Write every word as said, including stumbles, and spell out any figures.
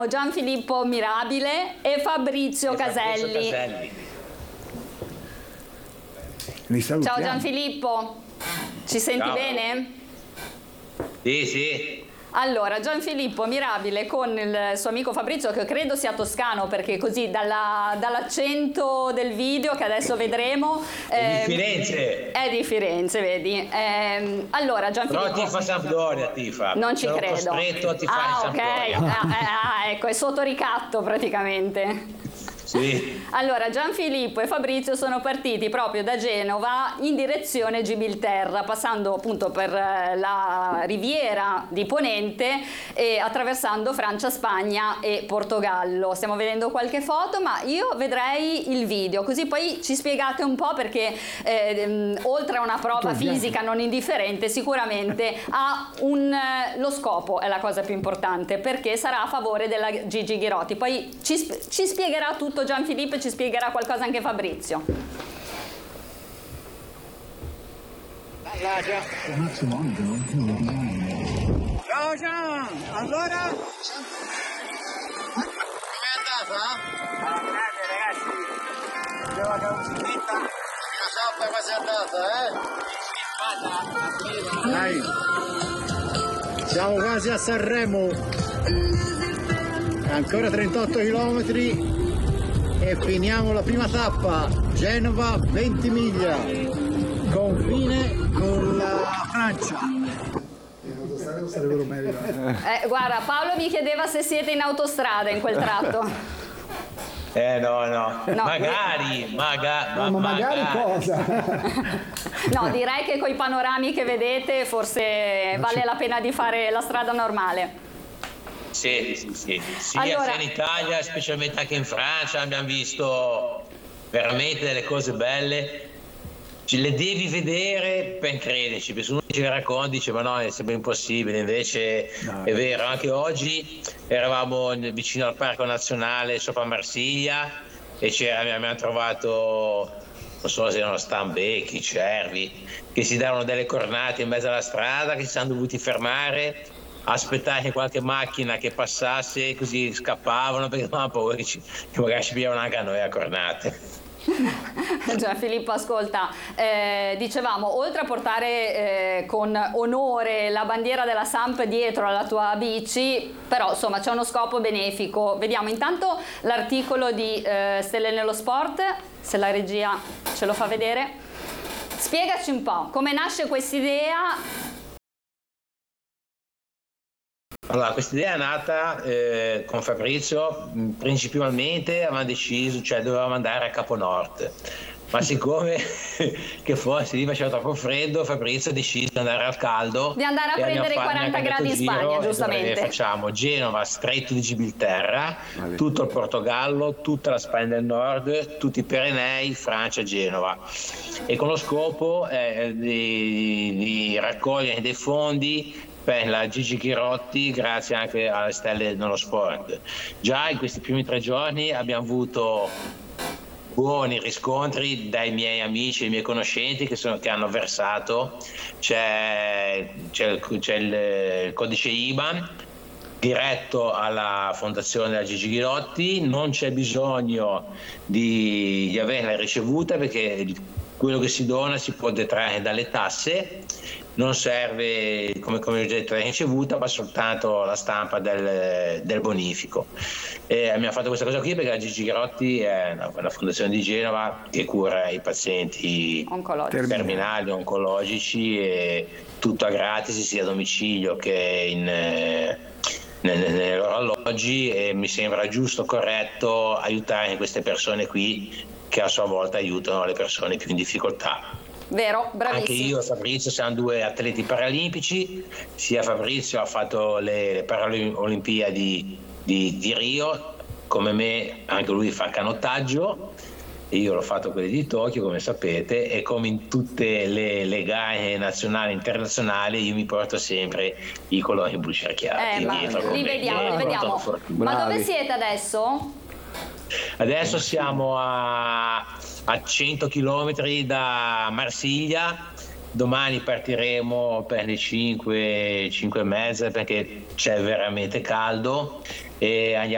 Gianfilippo Mirabile e Fabrizio e Caselli. Fabrizio Caselli. Ciao Gianfilippo, ci senti Ciao. bene? Sì, sì. Allora, Gianfilippo Mirabile con il suo amico Fabrizio, che credo sia toscano, perché così dalla, dall'accento del video che adesso vedremo È eh, di Firenze. è di Firenze, vedi. Eh, allora Gianfilippo, Però ti fa Sampdoria, ti fa. non ci Sono credo. costretto a tifare Ah, ok. Sampdoria. Ah, ecco, è sotto ricatto praticamente. Sì. Allora, Gianfilippo e Fabrizio sono partiti proprio da Genova in direzione Gibilterra, passando appunto per la riviera di Ponente e attraversando Francia, Spagna e Portogallo. Stiamo vedendo qualche foto, ma io vedrei il video, così poi ci spiegate un po', perché eh, oltre a una prova fisica non indifferente, sicuramente ha un, lo scopo è la cosa più importante, perché sarà a favore della Gigi Ghirotti. Poi ci, ci spiegherà tutto Gianfilippo e ci spiegherà qualcosa anche Fabrizio. Un attimo, ciao Gian, allora? Com'è andata? Ah, grande ragazzi, abbiamo la musichetta, la sappa come è andata, eh? Dai, siamo quasi a Sanremo, ancora trentotto chilometri e finiamo la prima tappa, Genova Ventimiglia, confine con la Francia. Sarebbero meglio. Eh, guarda, Paolo mi chiedeva se siete in autostrada in quel tratto. Eh no, no, No, magari, maga, No, ma magari cosa? No, direi che con i panorami che vedete forse vale la pena di fare la strada normale. Sì, sì, sì, sia Allora, sia in Italia, specialmente anche in Francia, abbiamo visto veramente delle cose belle. Ce le devi vedere per crederci, perché se uno ce le racconta dice ma no, è sempre impossibile, invece no. È vero. Anche oggi eravamo vicino al Parco Nazionale sopra Marsiglia e abbiamo trovato, non so se erano stambecchi, cervi, che si davano delle cornate in mezzo alla strada, che si sono dovuti fermare, aspettare qualche macchina che passasse, così scappavano perché avevano paura che, ci, che magari ci pigliavano anche a noi a cornate. Gianfilippo, ascolta, eh, dicevamo, oltre a portare eh, con onore la bandiera della Samp dietro alla tua bici, però insomma c'è uno scopo benefico. Vediamo intanto l'articolo di eh, Stelle nello Sport, se la regia ce lo fa vedere. Spiegaci un po' come nasce quest'idea. Allora, questa idea è nata eh, con Fabrizio, principalmente avevamo deciso, cioè dovevamo andare a Caponord, ma siccome che forse lì faceva troppo freddo, Fabrizio ha deciso di andare al caldo. Di andare a prendere i quaranta gradi in Spagna, giustamente. Facciamo Genova, Stretto di Gibilterra, vale. Tutto il Portogallo, tutta la Spagna del Nord, tutti i Pirenei, Francia, Genova. E con lo scopo eh, di, di raccogliere dei fondi per la Gigi Ghirotti, grazie anche alle Stelle nello Sport. Già in questi primi tre giorni abbiamo avuto buoni riscontri dai miei amici, dai miei conoscenti che, sono, che hanno versato. C'è, c'è, il, c'è il codice I B A N diretto alla fondazione della Gigi Ghirotti, non c'è bisogno di, di averla ricevuta perché quello che si dona si può detrarre dalle tasse, non serve come, come ho detto la ricevuta, ma soltanto la stampa del, del bonifico. E abbiamo fatto questa cosa qui perché la Gigi Ghirotti è una, una fondazione di Genova che cura i pazienti oncologici, terminali, oncologici, e tutto a gratis sia a domicilio che in, eh, nei loro alloggi, e mi sembra giusto, corretto aiutare queste persone qui che a sua volta aiutano le persone più in difficoltà. Vero, bravissimo. Anche io e Fabrizio siamo due atleti paralimpici, sia Fabrizio ha fatto le, le Paralimpiadi di, di Rio, come me anche lui fa canottaggio, io l'ho fatto quelle di Tokyo come sapete, e come in tutte le, le gare nazionali e internazionali io mi porto sempre i colori blu cerchiati. Eh, ma li vediamo, li vediamo. Ma dove siete adesso? Adesso siamo a, a cento chilometri da Marsiglia, domani partiremo per le cinque, cinque e mezza perché c'è veramente caldo e andiamo